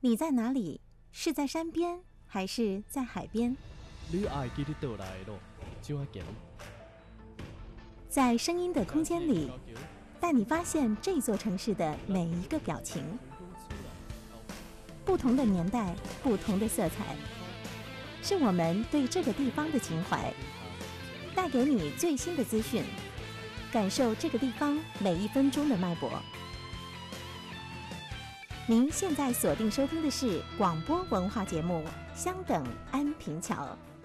你在哪里？是在山边还是在海边？ 你爱记你倒来的路，怎样行？ 在声音的空间里，带你发现这座城市的每一个表情。不同的年代，不同的色彩，是我们对这个地方的情怀。带给你最新的资讯，感受这个地方每一分钟的脉搏。您现在锁定收听的是广播文化节目《相等安平桥》。